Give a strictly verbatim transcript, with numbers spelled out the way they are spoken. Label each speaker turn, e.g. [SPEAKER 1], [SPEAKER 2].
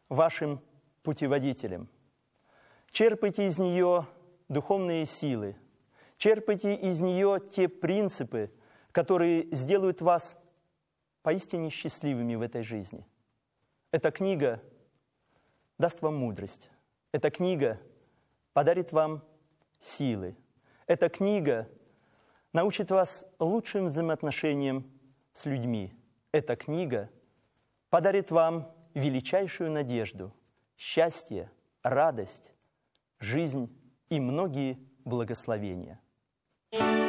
[SPEAKER 1] вашим путеводителем. Черпайте из нее духовные силы, черпайте из нее те принципы, которые сделают вас поистине счастливыми в этой жизни. Эта книга даст вам мудрость. Эта книга подарит вам силы. Эта книга научит вас лучшим взаимоотношениям с людьми. Эта книга подарит вам величайшую надежду, счастье, радость, жизнь и многие благословения.